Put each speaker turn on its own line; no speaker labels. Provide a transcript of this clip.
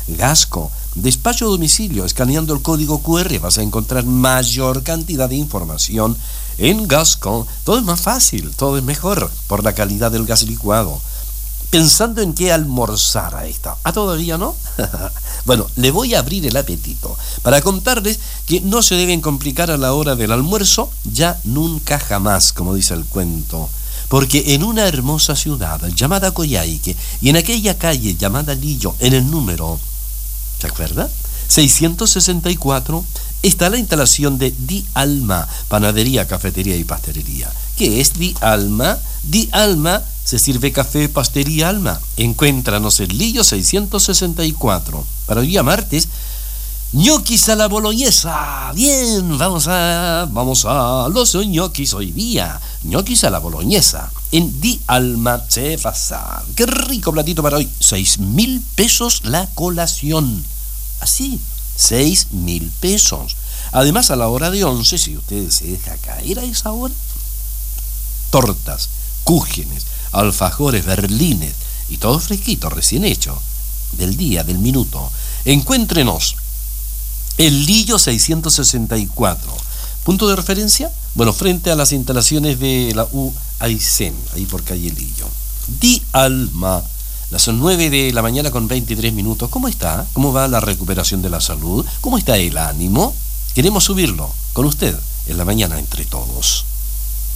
Gasco, despacho a domicilio, escaneando el código QR vas a encontrar mayor cantidad de información. En Gasco todo es más fácil, todo es mejor por la calidad del gas licuado. Pensando en qué almorzar a esta. ¿Ah, todavía no? Bueno, le voy a abrir el apetito para contarles que no se deben complicar a la hora del almuerzo, ya nunca jamás, como dice el cuento. Porque en una hermosa ciudad llamada Coyhaique y en aquella calle llamada Lillo, en el número, ¿se acuerda? 664, está la instalación de Di Alma, panadería, cafetería y pastelería. ¿Qué es Di Alma? Di Alma se sirve café, pastería Alma. Encuéntranos en Lillo 664. Para hoy día martes, ñoquis a la boloñesa. Bien, vamos a los ñoquis hoy día. Ñoquis a la boloñesa. En Di Alma se pasa. Qué rico platito para hoy. 6.000 pesos la colación. Así, 6.000 pesos. Además, a la hora de 11, si usted se deja caer a esa hora, tortas, cúgenes, alfajores, berlines y todo fresquito, recién hecho, del día, del minuto. Encuéntrenos en Lillo 664. ¿Punto de referencia? Bueno, frente a las instalaciones de la U Aysén, ahí por calle Lillo. Di Alma, las 9 de la mañana con 23 minutos. ¿Cómo está? ¿Cómo va la recuperación de la salud? ¿Cómo está el ánimo? Queremos subirlo con usted en la mañana entre todos.